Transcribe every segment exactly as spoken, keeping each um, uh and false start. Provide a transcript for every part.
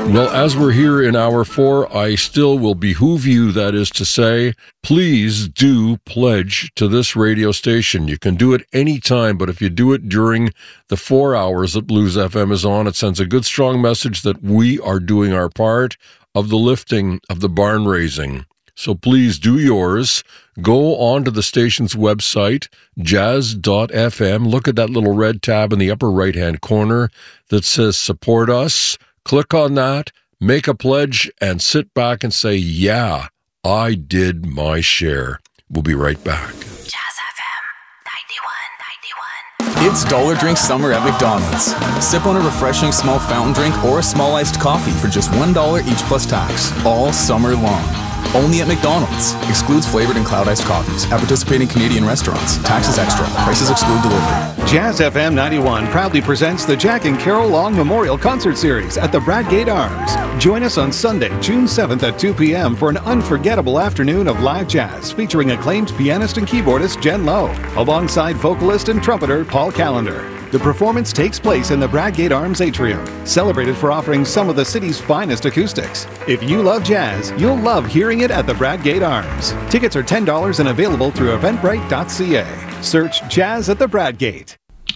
Well, as we're here in hour four, I still will behoove you, that is to say, please do pledge to this radio station. You can do it anytime, but if you do it during the four hours that Blues F M is on, it sends a good, strong message that we are doing our part of the lifting of the barn raising. So please do yours. Go on to the station's website, jazz dot f m. Look at that little red tab in the upper right-hand corner that says Support Us. Click on that, make a pledge, and sit back and say, yeah, I did my share. We'll be right back. Jazz F M ninety-one point nine one. It's Dollar Drink Summer at McDonald's. Sip on a refreshing small fountain drink or a small iced coffee for just one dollar each plus tax, all summer long. Only at McDonald's. Excludes flavored and cloud iced coffees at participating Canadian restaurants. Taxes extra. Prices exclude delivery. Jazz F M ninety-one proudly presents the Jack and Carol Long Memorial Concert Series at the Bradgate Arms. Join us on Sunday, June seventh at two p.m. for an unforgettable afternoon of live jazz featuring acclaimed pianist and keyboardist Jen Lowe, alongside vocalist and trumpeter Paul Callender. The performance takes place in the Bradgate Arms Atrium, celebrated for offering some of the city's finest acoustics. If you love jazz, you'll love hearing it at the Bradgate Arms. Tickets are ten dollars and available through eventbrite dot c a. Search Jazz at the Bradgate.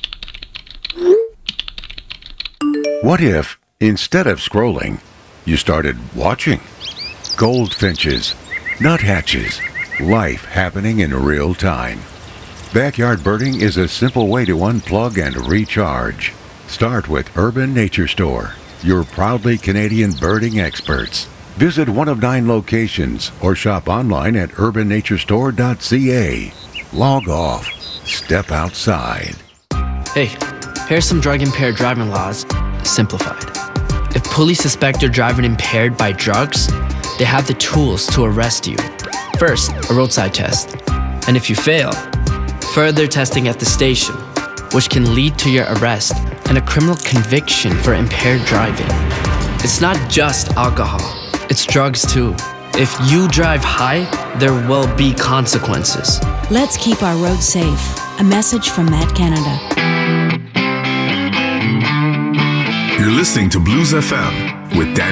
What if, instead of scrolling, you started watching? Goldfinches, nuthatches, life happening in real time. Backyard birding is a simple way to unplug and recharge. Start with Urban Nature Store, your proudly Canadian birding experts. Visit one of nine locations or shop online at urban nature store dot c a. Log off. Step outside. Hey, here's some drug-impaired driving laws, simplified. If police suspect you're driving impaired by drugs, they have the tools to arrest you. First, a roadside test. And if you fail, further testing at the station, which can lead to your arrest and a criminal conviction for impaired driving. It's not just alcohol, it's drugs too. If you drive high, there will be consequences. Let's keep our roads safe. A message from Matt Canada. You're listening to Blues F M with Danny